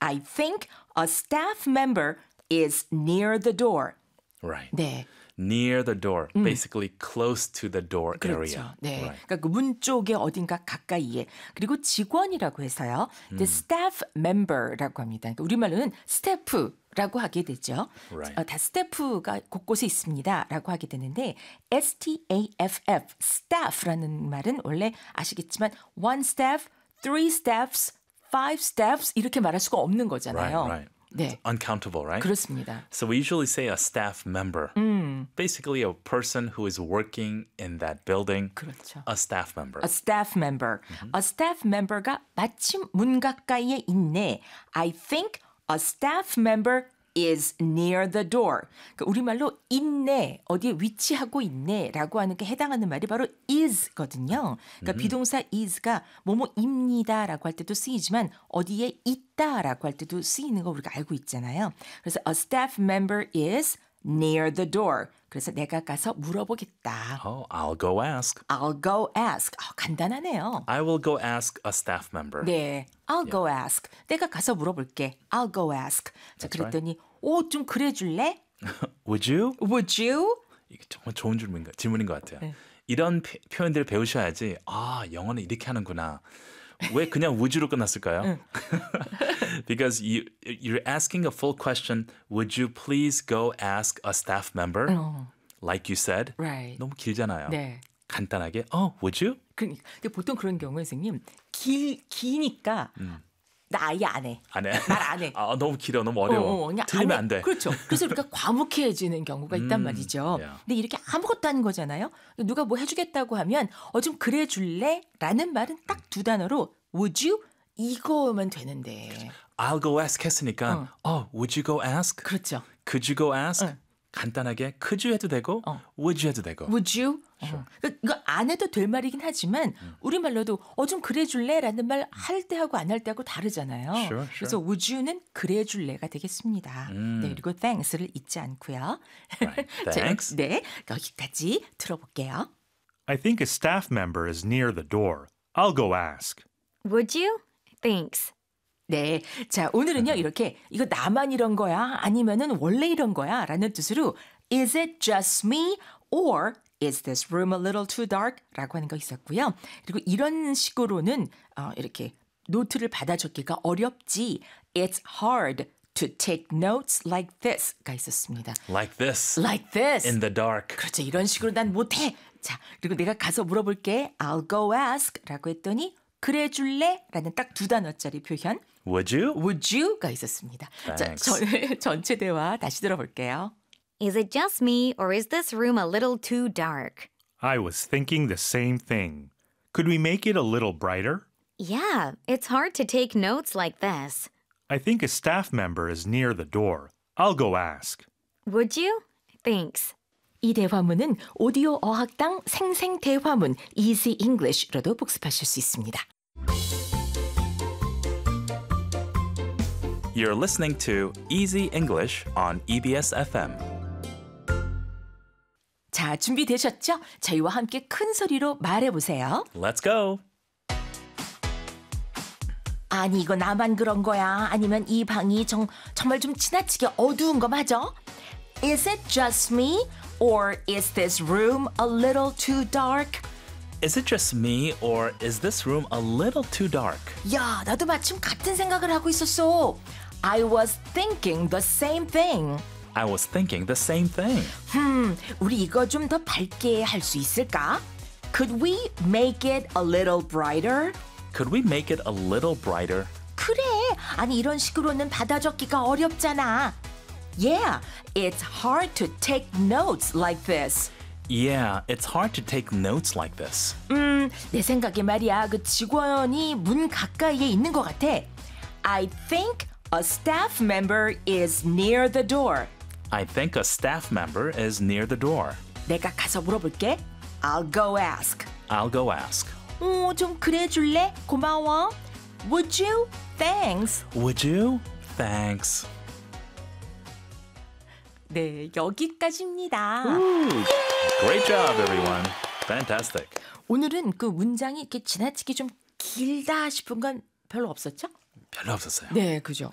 I think a staff member is near the door. Right. 네. Near the door, basically close to the door 그렇죠. area. 네. Right. 그러니까 그 문 쪽에 어딘가 가까이에. 그리고 직원이라고 해서요. The staff member라고 합니다. 그러니까 우리말로는 스태프라고 하게 되죠. Right. 다 스태프가 곳곳에 있습니다라고 하게 되는데 STAFF, staff라는 말은 원래 아시겠지만 one staff, three staffs, five staffs 이렇게 말할 수가 없는 거잖아요. Right. 네. Uncountable, right? 그렇습니다. So we usually say a staff member. Basically a person who is working in that building. 그렇죠. A staff member. A staff member. A staff member가 마침 문 가까이에 있네. I think a staff member is near the door. 그러니까 우리말로 있네, 어디에 위치하고 있네라고 하는 게 해당하는 말이 바로 is거든요. 그러니까 비동사 is가 뭐뭐입니다라고 할 때도 쓰이지만 어디에 있다라고 할 때도 쓰이는 거 우리가 알고 있잖아요. 그래서 a staff member is near the door. 그래서 내가 가서 물어보겠다. Oh, I'll go ask. I'll go ask. 간단하네요. I will go ask a staff member. 네, I'll go ask. 내가 가서 물어볼게. I'll go ask. 자, That's 그랬더니 좀 그래줄래? Would you? Would you? 이게 정말 좋은 질문인 것 같아요. 이런 표현들 배우셔야지. 아, 영어는 이렇게 하는구나. 왜 그냥 would유로 끝났을까요? Because you're asking a full question. Would you please go ask a staff member? Like you said. Right. 너무 길잖아요. 네. 간단하게. Would you? 그러니까 근데 보통 그런 경우에 선생님 기니까 나 아예 안 해. 안 해? 말 안 해. 아, 너무 길어. 너무 어려워. 그냥 틀리면 안 돼. 그렇죠. 그래서 우리가 과묵해지는 경우가 있단 말이죠. yeah. 근데 이렇게 아무것도 아닌 거잖아요. 누가 뭐 해주겠다고 하면 좀 그래줄래? 라는 말은 딱 두 단어로 would you? 이거면 되는데. I'll go ask 했으니까 would you go ask? 그렇죠. Could you go ask? 간단하게 could you 해도 되고 would you 해도 되고. Would you? 그러니까 이거 안 해도 될 말이긴 하지만 우리말로도 좀 그래줄래라는 말 할 때하고 안 할 때하고 다르잖아요. Sure. 그래서 would you는 그래줄래가 되겠습니다. 네, 그리고 thanks를 잊지 않고요. Right. 자, Thanks. 네, 여기까지 들어볼게요. I think a staff member is near the door. I'll go ask. Would you? Thanks. 네, 자 오늘은요 이렇게 이거 나만 이런 거야 아니면은 원래 이런 거야 라는 뜻으로 Is it just me or is this room a little too dark? 라고 하는 거 있었고요. 그리고 이런 식으로는 이렇게 노트를 받아 적기가 어렵지. It's hard to take notes like this가 있었습니다. Like this. Like this. In the dark. 그렇죠. 이런 식으로 난 못해. 자, 그리고 내가 가서 물어볼게. I'll go ask 라고 했더니 그래 줄래? 라는 딱 두 단어짜리 표현. Would you? Would you가 있었습니다. 자, Thanks. 전체 대화 다시 들어볼게요. Is it just me or is this room a little too dark? I was thinking the same thing. Could we make it a little brighter? Yeah, it's hard to take notes like this. I think a staff member is near the door. I'll go ask. Would you? Thanks. 이 대화문은 오디오 어학당 생생 대화문 Easy English로도 복습하실 수 있습니다. You're listening to Easy English on EBS FM. 자, 준비되셨죠? 저희와 함께 큰 소리로 말해보세요. Let's go. 아니, 이거 나만 그런 거야? 아니면 이 방이 정말 좀 지나치게 어두운 거 맞아? Is it just me? Or is this room a little too dark? Is it just me or is this room a little too dark? 야, 나도 마침 같은 생각을 하고 있었어. I was thinking the same thing. I was thinking the same thing. 우리 이거 좀 더 밝게 할 수 있을까? Could we make it a little brighter? Could we make it a little brighter? 그래. 아니 이런 식으로는 받아 적기가 어렵잖아. Yeah, it's hard to take notes like this. Yeah, it's hard to take notes like this. 내 생각에 말이야. 그 직원이 문 가까이에 있는 것 같아. I think a staff member is near the door. I think a staff member is near the door. 내가 가서 물어볼게. I'll go ask. I'll go ask. 좀 그래 줄래? 고마워. Would you? Thanks. Would you? Thanks. 네, 여기까지입니다. Great job, everyone. Fantastic. 오늘은 그 문장이 이렇게 지나치게 좀 길다 싶은 건 별로 없었죠? 별로 없었어요. 네, 그죠.